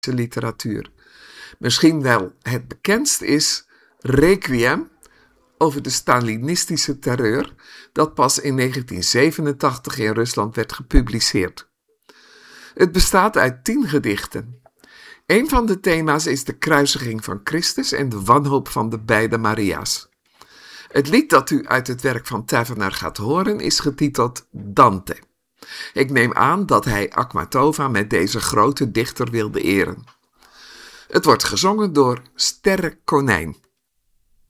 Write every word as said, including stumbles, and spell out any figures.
literatuur. Misschien wel het bekendst is Requiem over de Stalinistische terreur, dat pas in negentien zevenentachtig in Rusland werd gepubliceerd. Het bestaat uit tien gedichten. Een van de thema's is de kruisiging van Christus en de wanhoop van de beide Maria's. Het lied dat u uit het werk van Tavener gaat horen is getiteld Dante. Ik neem aan dat hij Akhmatova met deze grote dichter wilde eren. Het wordt gezongen door Sterre Konijn.